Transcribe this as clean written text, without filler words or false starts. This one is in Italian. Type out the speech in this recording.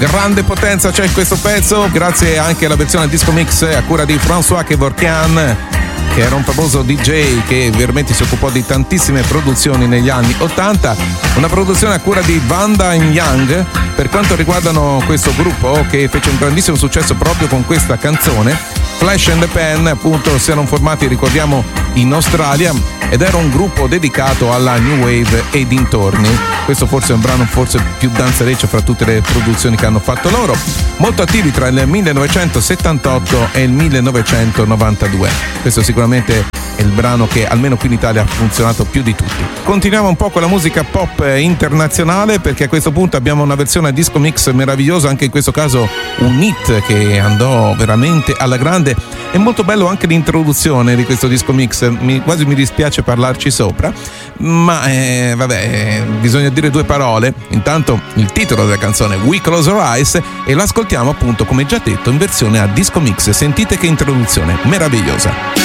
Grande potenza c'è in questo pezzo, grazie anche alla versione disco mix a cura di François Kevorkian, che era un famoso DJ che veramente si occupò di tantissime produzioni negli anni 80. Una produzione a cura di Vanda Young per quanto riguardano questo gruppo che fece un grandissimo successo proprio con questa canzone. Flash and the Pan, appunto, si erano formati, ricordiamo, in Australia, ed era un gruppo dedicato alla New Wave e dintorni. Questo forse è un brano più danzereccio fra tutte le produzioni che hanno fatto loro, molto attivi tra il 1978 e il 1992. Questo sicuramente è il brano che almeno qui in Italia ha funzionato più di tutti. Continuiamo un po' con la musica pop internazionale, perché a questo punto abbiamo una versione disco mix meravigliosa, anche in questo caso un hit che andò veramente alla grande. È molto bello anche l'introduzione di questo disco mix, quasi mi dispiace parlarci sopra, ma bisogna dire due parole. Intanto il titolo della canzone We Close Our Eyes, e l'ascoltiamo appunto, come già detto, in versione a disco mix. Sentite che introduzione meravigliosa.